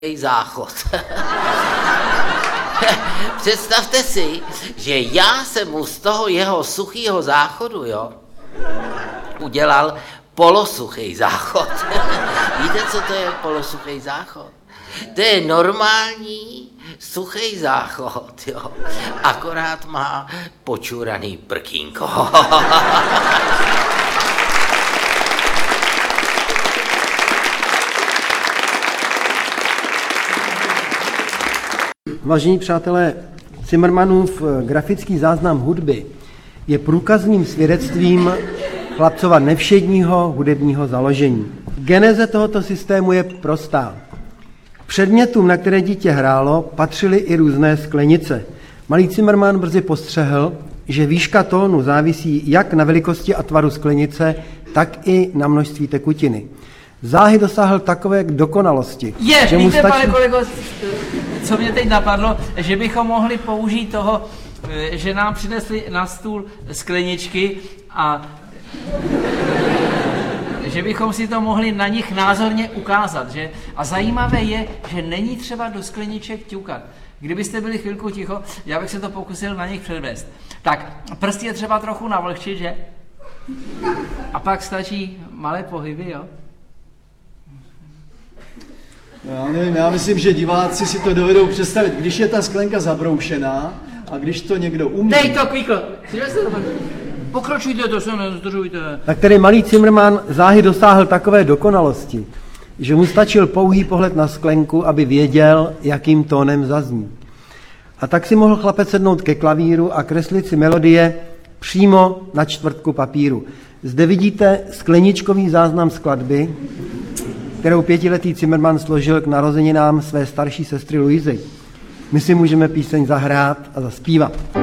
záchod. Představte si, že já jsem mu z toho jeho suchého záchodu, udělal polosuchý záchod. Víte, co to je polosuchý záchod? To je normální suchý záchod, akorát má počuraný prkínko. Vážení přátelé, Zimmermannův grafický záznam hudby je průkazným svědectvím chlapcova nevšedního hudebního založení. Geneze tohoto systému je prostá. K předmětům, na které dítě hrálo, patřily i různé sklenice. Malý Zimmermann brzy postřehl, že výška tónu závisí jak na velikosti a tvaru sklenice, tak i na množství tekutiny. Záhy dosáhl takové dokonalosti, že mu stačí... Pane kolego, co mě teď napadlo, že bychom mohli použít toho, že nám přinesli na stůl skleničky a že bychom si to mohli na nich názorně ukázat, že? A zajímavé je, že není třeba do skleniček ťukat. Kdybyste byli chvilku ticho, já bych se to pokusil na nich předvést. Tak, prsty je třeba trochu navlhčit, že? A pak stačí malé pohyby, jo? Já nevím, já myslím, že diváci si to dovedou představit, když je ta sklenka zabroušená a když to někdo umí. Dej to, Kvíkl! Pokračujte, to se nezdržujte. Tak tedy malý Zimmermann záhy dosáhl takové dokonalosti, že mu stačil pouhý pohled na sklenku, aby věděl, jakým tónem zazní. A tak si mohl chlapec sednout ke klavíru a kreslit si melodie přímo na čtvrtku papíru. Zde vidíte skleničkový záznam skladby, kterou 5letý Zimmermann složil k narozeninám své starší sestry Luizy. My si můžeme píseň zahrát a zaspívat.